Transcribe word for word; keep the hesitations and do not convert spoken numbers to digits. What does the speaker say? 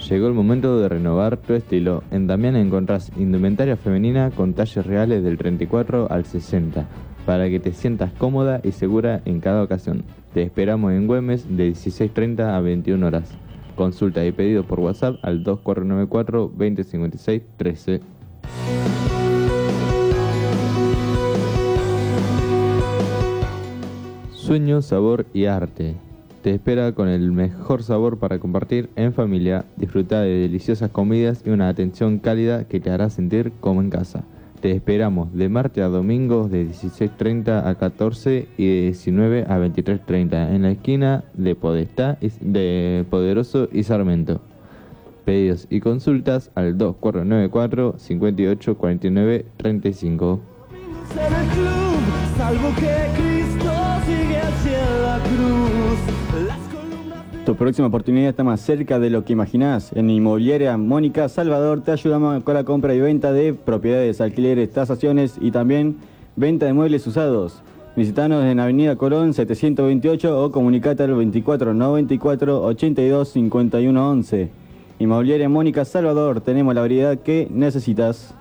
Llegó el momento de renovar tu estilo. En Damián encontrás indumentaria femenina con talles reales del treinta y cuatro al sesenta, para que te sientas cómoda y segura en cada ocasión. Te esperamos en Güemes de dieciséis treinta a veintiuna horas. Consulta y pedido por WhatsApp al dos cuatro nueve cuatro, veinte cincuenta y seis, trece. Sueño, sabor y arte. Te espera con el mejor sabor para compartir en familia. Disfruta de deliciosas comidas y una atención cálida que te hará sentir como en casa. Te esperamos de martes a domingos de dieciséis treinta a catorce y de diecinueve a veintitrés treinta en la esquina de Podestá, y- de Poderoso y Sarmiento. Pedidos y consultas al dos cuatro nueve cuatro, cincuenta y ocho cuarenta y nueve treinta y cinco. En el club, salvo que Cristo sigue hacia la cruz. Las columnas de... Tu próxima oportunidad está más cerca de lo que imaginás. En Inmobiliaria Mónica Salvador te ayudamos con la compra y venta de propiedades, alquileres, tasaciones y también venta de muebles usados. Visitanos en Avenida Colón setecientos veintiocho o comunicate al veinticuatro noventa y cuatro, ochenta y dos, cincuenta y uno once. Inmobiliaria Mónica Salvador, tenemos la variedad que necesitas.